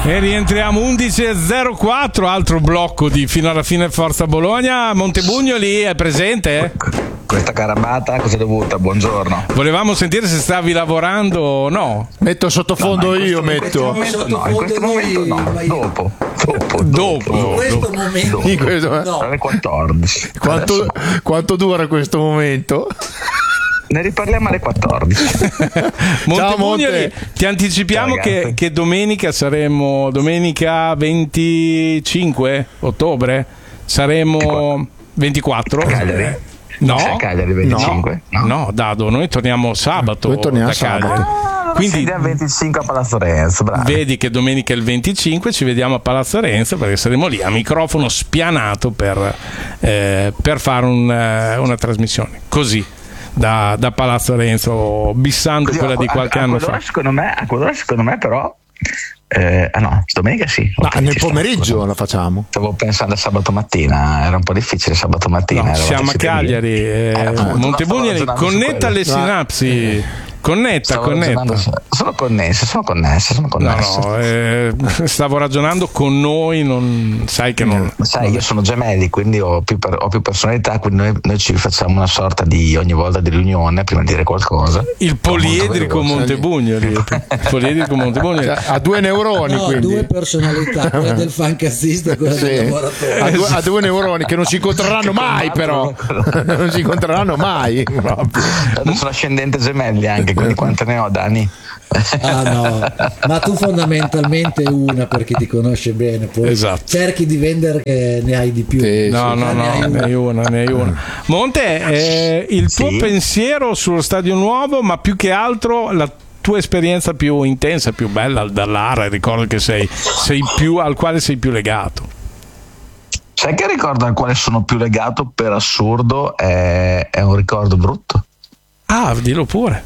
E rientriamo 11.04, altro blocco di fino alla fine Forza Bologna. Montebugnoli è presente? Questa carambata cosa è dovuta? Buongiorno. Volevamo sentire se stavi lavorando o no. Metto sottofondo io, metto. In questo momento no, dopo. In questo no. Alle 14. Quanto dura questo momento? Ne riparliamo alle 14. Montebugnoli, ti anticipiamo che domenica saremo, domenica 25 ottobre, saremo 24. Cagliari? No, Cagliari 25? No, Dado, noi torniamo sabato da Cagliari. Quindi il 25 a Palazzo Renzo, bravo. Vedi che domenica il 25 ci vediamo a Palazzo Renzo, perché saremo lì a microfono spianato per fare una trasmissione così da Palazzo Renzo, bissando così, quella di qualche anno fa. Secondo me però no, domenica sì. Nel pomeriggio la facciamo. Stavo pensando a sabato mattina, era un po' difficile sabato mattina. No, siamo a Cagliari, Montebugnoli, connetta le sinapsi. Connetta. Sono connesse. No, stavo ragionando con noi, non sai che non. Sai, io sono gemelli, quindi ho più personalità, quindi noi ci facciamo una sorta di ogni volta di riunione prima di dire qualcosa. Il poliedrico Montebugnoli. Ha 2 neuroni, no, quindi 2 personalità, quella del fancazzista e quella del lavoratore. Ha 2 neuroni che non si incontreranno mai, però non si incontreranno mai. Sono ascendente gemelli anche, quindi quante ne ho, Dani? No, ma tu fondamentalmente una, perché ti conosce bene, poi cerchi di vendere che ne hai di più. No, ne hai una. Monte, il tuo pensiero sullo stadio nuovo, ma più che altro la tua esperienza più intensa, più bella dall'Ara, ricordo che sei più al quale sei più legato. Sai che ricordo al quale sono più legato, per assurdo, è un ricordo brutto. Dillo pure.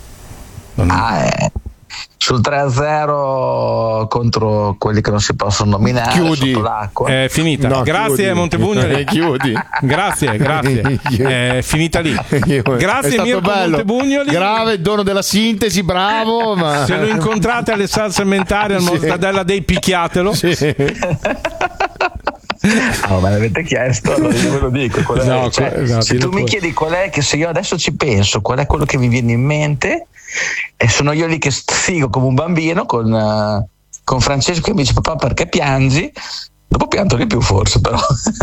Sul 3-0 contro quelli che non si possono nominare. Chiudi. Sotto l'acqua. È finita. No, grazie Montebugnoli. Chiudi. Grazie. È finita lì. Grazie Mirko Montebugnoli. Grave, il dono della sintesi, bravo. Ma... se lo incontrate alle salse mentari al Mortadella dei, picchiatelo. Sì. Me l'avete chiesto, allora io ve lo dico. Se tu mi chiedi qual è, che se io adesso ci penso, qual è quello che mi viene in mente, e sono io lì che sfigo come un bambino con Francesco che mi dice: papà, perché piangi? Dopo pianto di più, forse, però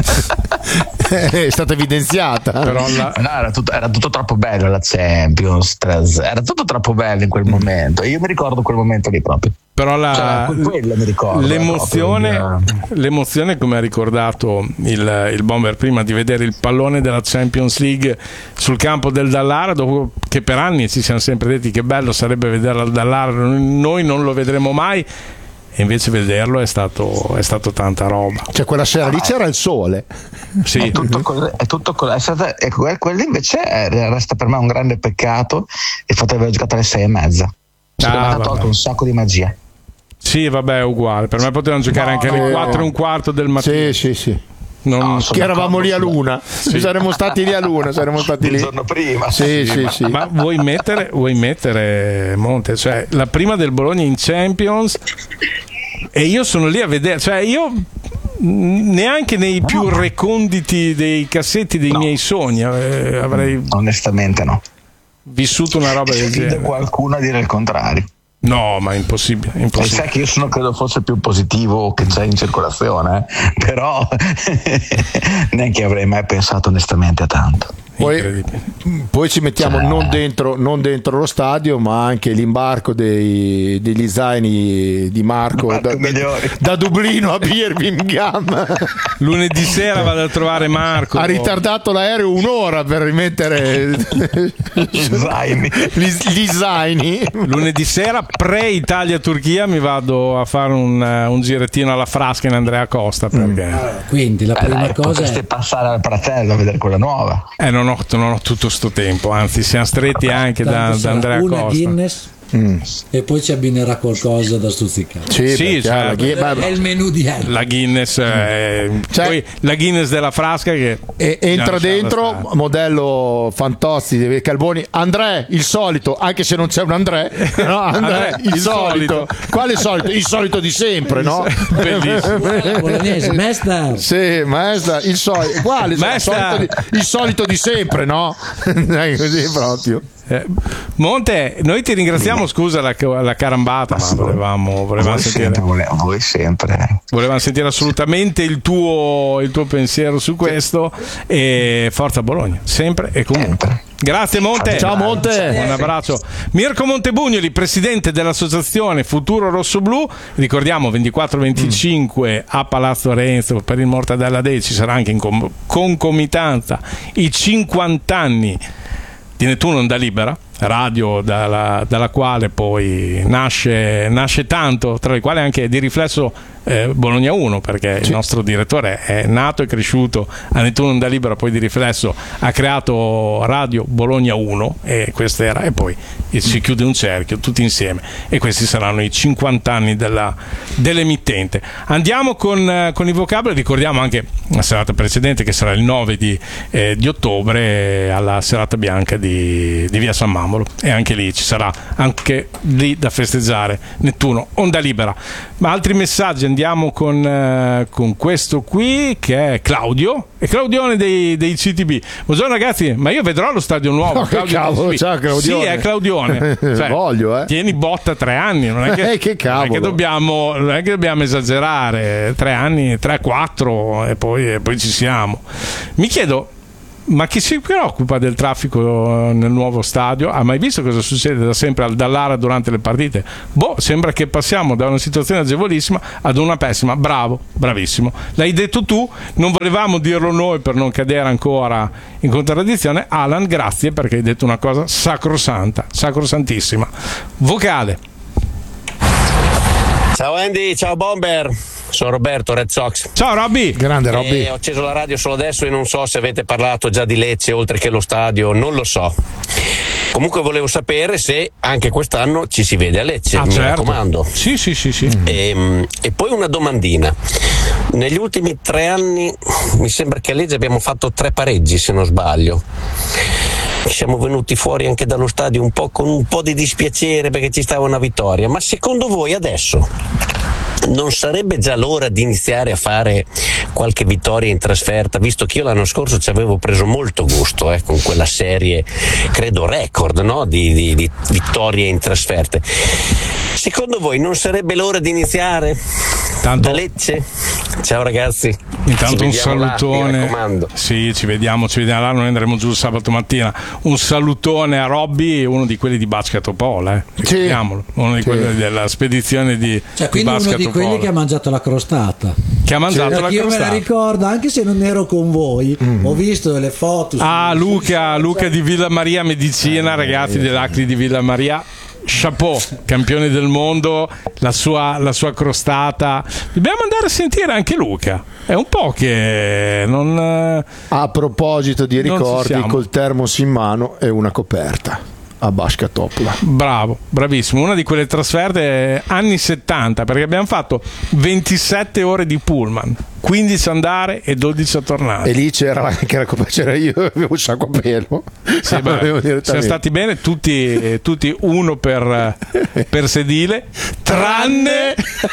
è stata evidenziata. Però era tutto troppo bello, la Champions, era tutto troppo bello in quel momento. Io mi ricordo quel momento lì proprio. Però quello mi ricordo, l'emozione, come ha ricordato il Bomber prima, di vedere il pallone della Champions League sul campo del Dallara, dopo che per anni ci siamo sempre detti che bello sarebbe vederlo al Dallara, noi non lo vedremo mai, e invece vederlo è stato tanta roba. Cioè quella sera lì c'era il sole. Sì. È tutto quello invece resta per me un grande peccato, il fatto di aver giocato alle 6:30. Ha tolto un sacco di magia. Sì, vabbè, è uguale. Per me potevano giocare anche alle 4:15 del mattino. Sì. Che eravamo lì a luna. Saremmo stati lì a luna, il giorno prima. Sì. Ma vuoi mettere Monte, cioè la prima del Bologna in Champions, e io sono lì a vedere, cioè io neanche nei più reconditi dei cassetti dei miei sogni avrei onestamente vissuto una roba del genere. Qualcuno a dire il contrario. No, ma è impossibile. Sai che io credo fosse più positivo che c'è in circolazione, però neanche avrei mai pensato onestamente a tanto. Poi ci mettiamo non dentro lo stadio, ma anche l'imbarco degli zaini di Marco da Dublino a Birmingham. Lunedì sera vado a trovare Marco. Ha ritardato l'aereo un'ora per rimettere gli zaini. Lunedì sera pre-Italia-Turchia mi vado a fare un girettino alla Frasca in Andrea Costa, perché quindi la prima cosa potresti passare al Pratello a vedere quella nuova. Non ho tutto sto tempo, anzi siamo stretti anche da Andrea una Costa. Guinness. E poi ci abbinerà qualcosa da stuzzicare. Sì, è il menù di Henry. La Guinness, poi la Guinness della frasca che entra dentro, modello Fantozzi dei Calboni. André, il solito, anche se non c'è un André, no? André, il solito. Quale solito? Il solito di sempre, no? Bellissimo. Bolognese, Mesta. Sì, Mesta, il solito. Quale? Il solito di sempre, no? Così proprio. Monte, noi ti ringraziamo, scusa la carambata, ma volevamo sentire voi sempre. Volevamo sentire assolutamente il tuo pensiero su questo, e forza Bologna, sempre e comunque. Grazie Monte. Ciao Monte. Un abbraccio. Mirko Montebugnoli, presidente dell'associazione Futuro Rossoblu. Ricordiamo 24-25 a Palazzo Renzo per il Mortadella Day. Ci sarà anche in concomitanza i 50 anni di Nettuno Onda Libera, radio dalla quale poi nasce tanto, tra le quali anche di riflesso Bologna 1, perché il nostro direttore è nato e cresciuto a Nettuno Onda Libera, poi di riflesso ha creato Radio Bologna 1 e questo era, e poi si chiude un cerchio tutti insieme, e questi saranno i 50 anni dell'emittente. Andiamo con i vocaboli. Ricordiamo anche la serata precedente, che sarà il 9 di ottobre, alla serata bianca di via San Mamolo, e anche lì ci sarà anche lì da festeggiare Nettuno Onda Libera. Ma altri messaggi, andiamo con questo qui che è Claudio, e Claudione dei CTB. Buongiorno ragazzi, ma io vedrò lo stadio nuovo. Cavolo, ciao Claudione. Sì, è Claudione. Cioè, voglio, tieni botta 3 anni, non è che, non è che dobbiamo esagerare. 3 anni, 3-4 e poi ci siamo. Mi chiedo, ma chi si preoccupa del traffico nel nuovo stadio? Ha mai visto cosa succede da sempre al Dallara durante le partite? Sembra che passiamo da una situazione agevolissima ad una pessima. Bravo, bravissimo. L'hai detto tu, non volevamo dirlo noi per non cadere ancora in contraddizione. Alan, grazie, perché hai detto una cosa sacrosanta, sacrosantissima. Vocale. Ciao Andy, ciao Bomber. Sono Roberto, Red Sox. Ciao Robby. Grande Robby. Ho acceso la radio solo adesso e non so se avete parlato già di Lecce oltre che lo stadio, non lo so. Comunque volevo sapere se anche quest'anno ci si vede a Lecce, mi raccomando. Sì. E poi una domandina. Negli ultimi 3 anni mi sembra che a Lecce abbiamo fatto 3 pareggi, se non sbaglio. Siamo venuti fuori anche dallo stadio un po' con un po' di dispiacere perché ci stava una vittoria. Ma secondo voi adesso non sarebbe già l'ora di iniziare a fare qualche vittoria in trasferta, visto che io l'anno scorso ci avevo preso molto gusto con quella serie, credo record, no? di vittorie in trasferte. Secondo voi non sarebbe l'ora di iniziare da Lecce? Ciao ragazzi. Intanto un salutone. Sì, ci vediamo là, noi andremo giù sabato mattina. Un salutone a Robby, uno di quelli di Basketopol, ricordiamolo, uno di quelli della spedizione di quindi uno di quelli che ha mangiato la crostata. Che ha mangiato la crostata. Io me la ricordo, anche se non ero con voi, ho visto le foto. Luca di Villa Maria Medicina, ragazzi dell'Acri di Villa Maria. Chapeau, campione del mondo, la sua crostata. Dobbiamo andare a sentire anche Luca. È un po' che non. A proposito di ricordi, col termos in mano e una coperta a Basketopla. Bravo, bravissimo. Una di quelle trasferte anni 70, perché abbiamo fatto 27 ore di pullman, 15 andare e 12 a tornare. E lì c'era anche la coperta, c'era io, avevo un sacco a pelo. Sì, siamo stati bene tutti uno per sedile, tranne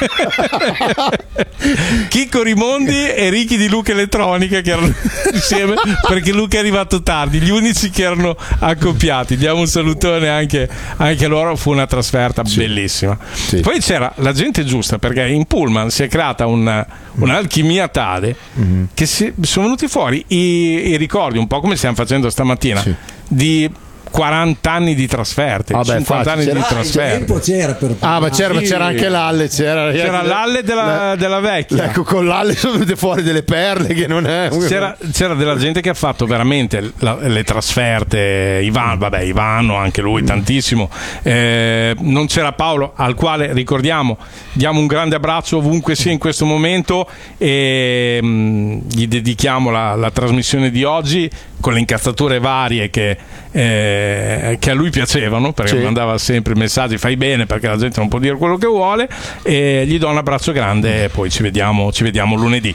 Chicco Rimondi e Ricky di Luca Elettronica, che erano insieme perché Luca è arrivato tardi, gli unici che erano accoppiati. Diamo un salutone anche a loro. Fu una trasferta bellissima. Sì. Poi c'era la gente giusta, perché in pullman si è creata un'alchimia tale che sono venuti fuori i ricordi, un po' come stiamo facendo stamattina, di 40 anni di trasferte, 50 anni di trasferte. C'era anche l'Alle, c'era l'Alle della vecchia. Ecco, con l'Alle sono venute fuori delle perle che non è. C'era della gente che ha fatto veramente le trasferte. Ivano anche lui tantissimo. Non c'era Paolo, al quale ricordiamo, diamo un grande abbraccio ovunque sia in questo momento, e gli dedichiamo la trasmissione di oggi con le incazzature varie che che a lui piacevano, perché mandava sempre messaggi, fai bene perché la gente non può dire quello che vuole, e gli do un abbraccio grande e poi ci vediamo lunedì.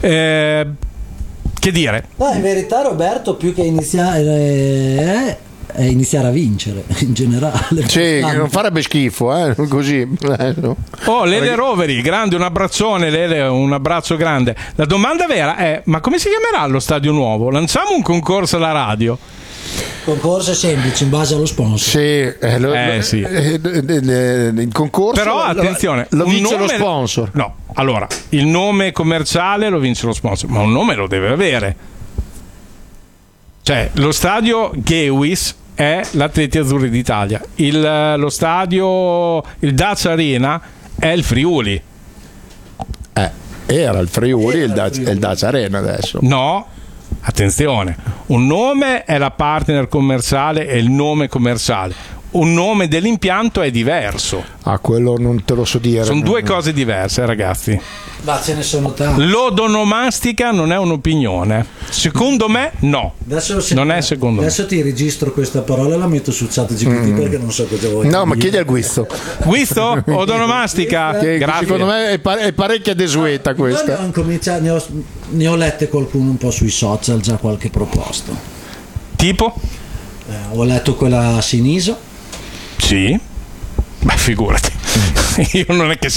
Che dire? No, in verità Roberto, più che iniziare a vincere in generale. Sì, non farebbe schifo, così. Lele Roveri, grande, un abbraccione, Lele, un abbraccio grande. La domanda vera è: ma come si chiamerà lo stadio nuovo? Lanciamo un concorso alla radio. Concorso è semplice, in base allo sponsor. Il concorso. Però attenzione, lo vince lo sponsor. No, allora, il nome commerciale lo vince lo sponsor, ma un nome lo deve avere. Cioè, lo stadio Gewis è l'Atleti Azzurri d'Italia, lo stadio, il Dacia Arena è il Friuli. Era il Friuli e il Dacia Arena adesso. No, attenzione, un nome è la partner commerciale e il nome commerciale. Un nome dell'impianto è diverso. Quello non te lo so dire. Sono due cose diverse, ragazzi. Ma ce ne sono tanti. L'odonomastica non è un'opinione. Secondo me, no. Non è secondo me. Adesso ti registro questa parola e la metto sul chat GPT perché non so cosa vuoi. No, ma chiedi al Guisto. Guisto? Odonomastica? Grazie. Secondo me è parecchia desueta questa. Ne ho lette qualcuno un po' sui social, già qualche proposta. Tipo? Ho letto quella a Siniso. Sì, ma figurati, io non è che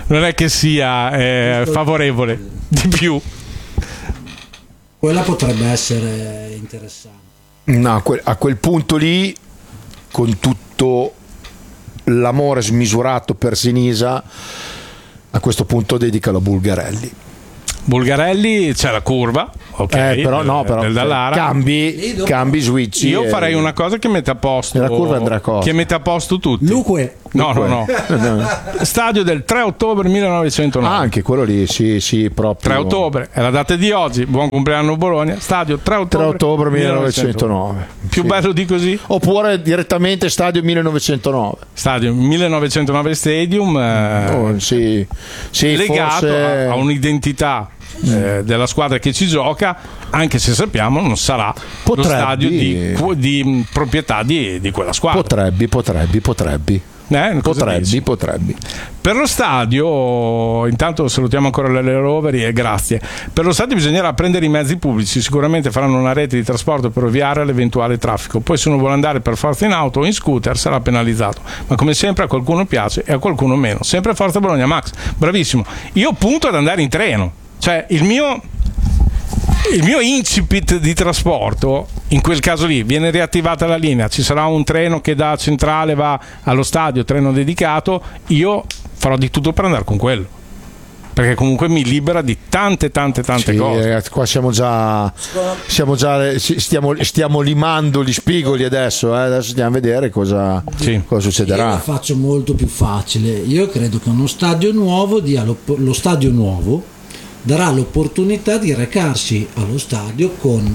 sia favorevole di più. Quella potrebbe essere interessante. No, a quel punto lì, con tutto l'amore smisurato per Sinisa, a questo punto dedicalo a Bulgarelli. C'è la curva, però del Dallara. Cambi switch. Io farei una cosa che mette a posto. La curva andrà cosa. Che mette a posto tutti. Luque. No. Stadio del 3 ottobre 1909. Anche quello lì, sì, proprio. 3 ottobre è la data di oggi. Buon compleanno Bologna. Stadio 3 ottobre 1909. Più bello di così? Oppure direttamente Stadio 1909. Stadio 1909 Stadium. Legato a un'identità della squadra che ci gioca, anche se sappiamo non sarà lo stadio di proprietà di quella squadra. Potrebbe. Per lo stadio, intanto salutiamo ancora le Roveri e grazie. Per lo stadio bisognerà prendere i mezzi pubblici, sicuramente faranno una rete di trasporto per ovviare all'eventuale traffico. Poi se uno vuole andare per forza in auto o in scooter sarà penalizzato, ma come sempre a qualcuno piace e a qualcuno meno. Sempre Forza Bologna. Max, bravissimo. Io punto ad andare in treno, cioè il mio incipit di trasporto in quel caso lì viene riattivata la linea, ci sarà un treno che da centrale va allo stadio, treno dedicato, io farò di tutto per andare con quello, perché comunque mi libera di tante cose. Ragazzi, qua stiamo limando gli spigoli adesso stiamo a vedere cosa succederà. Io la faccio molto più facile. Io credo che lo stadio nuovo darà l'opportunità di recarsi allo stadio con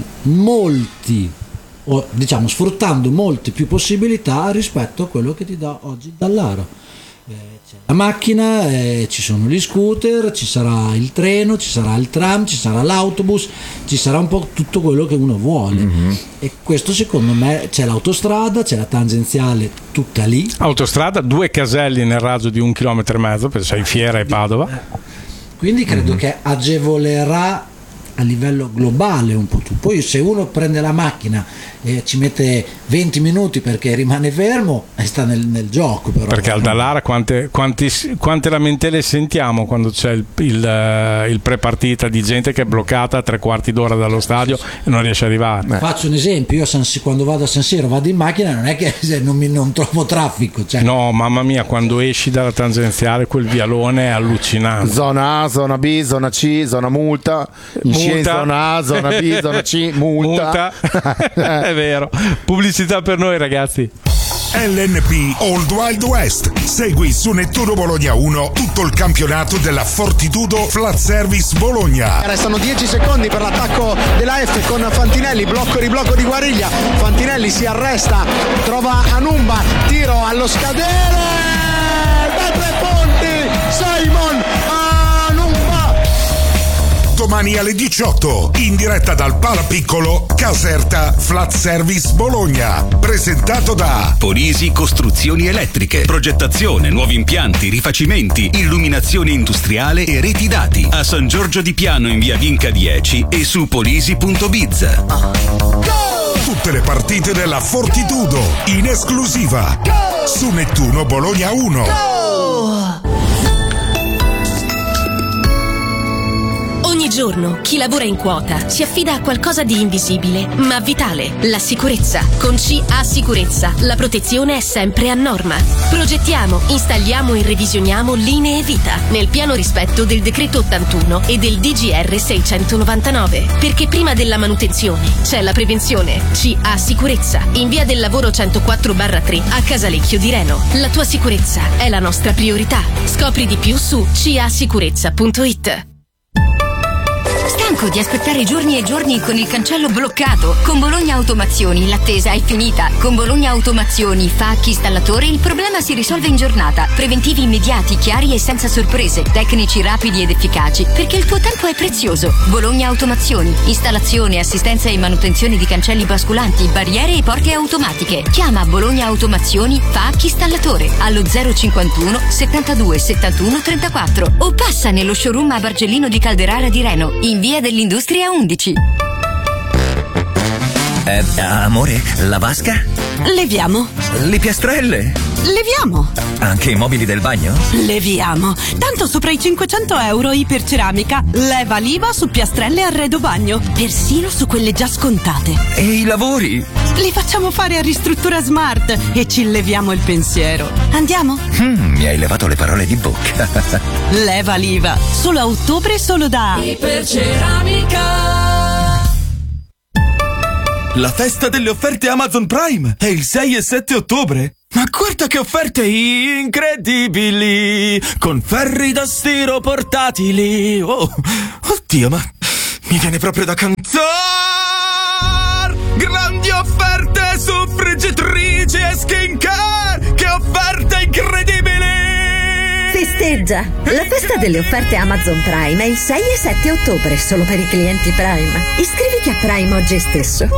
sfruttando molte più possibilità rispetto a quello che ti dà oggi Dallara. C'è la macchina, ci sono gli scooter, ci sarà il treno, ci sarà il tram, ci sarà l'autobus, ci sarà un po' tutto quello che uno vuole. E questo secondo me, c'è l'autostrada, c'è la tangenziale tutta lì. Autostrada, 2 caselli nel raggio di 1,5 km, perché sei Fiera e Padova. Quindi credo che agevolerà a livello globale un po' tu. Poi se uno prende la macchina e ci mette 20 minuti perché rimane fermo e sta nel gioco, però. Perché al Dallara quante lamentele sentiamo quando c'è il prepartita di gente che è bloccata a 3/4 d'ora dallo stadio e non riesce ad arrivare. Faccio un esempio: io quando vado a San Siro vado in macchina, non è che non trovo traffico, no, mamma mia, quando esci dalla tangenziale quel vialone è allucinante. Zona A, zona B, zona C, zona multa. Zona A, zona B, zona C, multa. È vero. Pubblicità per noi, ragazzi. LNP Old Wild West. Segui su Nettuno Bologna 1 tutto il campionato della Fortitudo Flat Service Bologna. Restano 10 secondi per l'attacco dell'AF con Fantinelli, riblocco di Guariglia. Fantinelli si arresta, trova Anumba, tiro allo scadere da 3 punti, Simon Anumba. domani alle 18, in diretta dal Palapiccolo Caserta Flat Service Bologna, presentato da Polisi Costruzioni Elettriche, progettazione, nuovi impianti, rifacimenti, illuminazione industriale e reti dati, a San Giorgio di Piano in via Vinca 10 e su polisi.biz. Tutte le partite della Fortitudo in esclusiva su Nettuno Bologna 1. Ogni giorno chi lavora in quota si affida a qualcosa di invisibile ma vitale: la sicurezza. Con CA Sicurezza la protezione è sempre a norma. Progettiamo, installiamo e revisioniamo linee vita nel pieno rispetto del decreto 81 e del DGR 699, perché prima della manutenzione c'è la prevenzione. CA Sicurezza in via del Lavoro 104/3 a Casalecchio di Reno. La tua sicurezza è la nostra priorità. Scopri di più su casicurezza.it. Stanco di aspettare giorni e giorni con il cancello bloccato? Con Bologna Automazioni l'attesa è finita. Con Bologna Automazioni, Facchi, installatore, il problema si risolve in giornata. Preventivi immediati, chiari e senza sorprese. Tecnici rapidi ed efficaci, perché il tuo tempo è prezioso. Bologna Automazioni, installazione, assistenza e manutenzione di cancelli basculanti, barriere e porte automatiche. Chiama Bologna Automazioni, Facchi, installatore allo 051 72 71 34 o passa nello showroom a Bargellino di Calderara di Reno, in via dell'Industria 11. Amore, la vasca? Leviamo. Le piastrelle? Leviamo. Anche i mobili del bagno? Leviamo. Tanto sopra i 500 euro Iperceramica leva l'IVA su piastrelle e arredo bagno, persino su quelle già scontate. E i lavori? Li facciamo fare a Ristruttura Smart e ci leviamo il pensiero. Andiamo? Mi hai levato le parole di bocca. Leva l'IVA. Solo a ottobre, solo da Iperceramica. La festa delle offerte Amazon Prime è il 6 e 7 ottobre. Ma guarda che offerte incredibili! Con ferri da stiro portatili. Oh, oddio, ma mi viene proprio da cantare! Grandi offerte su friggitrici e skincare! Che offerte incredibili! Festeggia! La festa delle offerte Amazon Prime è il 6 e 7 ottobre solo per i clienti Prime. Iscriviti a Prime oggi stesso.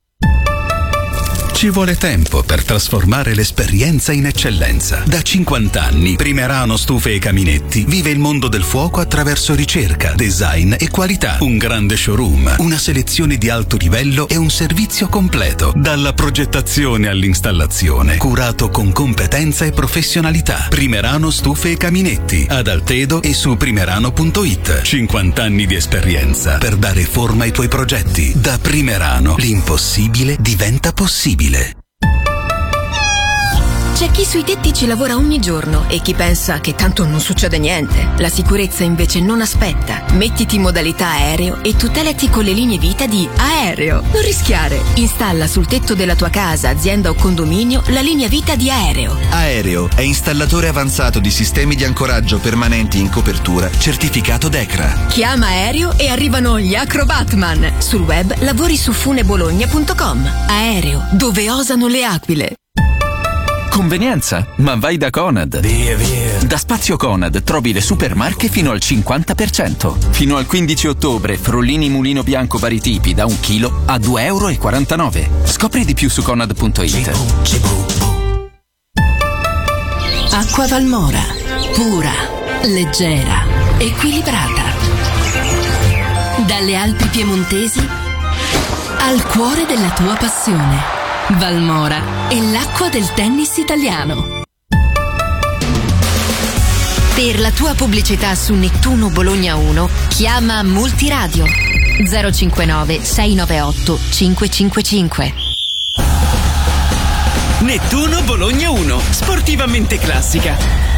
Ci vuole tempo per trasformare l'esperienza in eccellenza. Da 50 anni, Primerano Stufe e Caminetti vive il mondo del fuoco attraverso ricerca, design e qualità. Un grande showroom, una selezione di alto livello e un servizio completo. Dalla progettazione all'installazione, curato con competenza e professionalità. Primerano Stufe e Caminetti, ad Altedo e su primerano.it. 50 anni di esperienza per dare forma ai tuoi progetti. Da Primerano, l'impossibile diventa possibile. C'è chi sui tetti ci lavora ogni giorno e chi pensa che tanto non succede niente. La sicurezza invece non aspetta. Mettiti in modalità aereo e tutelati con le linee vita di Aereo. Non rischiare. Installa sul tetto della tua casa, azienda o condominio la linea vita di Aereo. Aereo è installatore avanzato di sistemi di ancoraggio permanenti in copertura, certificato DECRA. Chiama Aereo e arrivano gli Acrobatman. Sul web lavori su funebologna.com. Aereo, dove osano le aquile. Convenienza, ma vai da Conad. Via. Da Spazio Conad trovi le supermarche fino al 50%. Fino al 15 ottobre, frollini mulino bianco vari tipi da 1 chilo a €2,49. Scopri di più su conad.it. Acqua Valmora, pura, leggera, equilibrata. Dalle Alpi piemontesi al cuore della tua passione. Valmora è l'acqua del tennis italiano. Per la tua pubblicità su Nettuno Bologna 1 chiama Multiradio 059 698 555. Nettuno Bologna 1, sportivamente classica.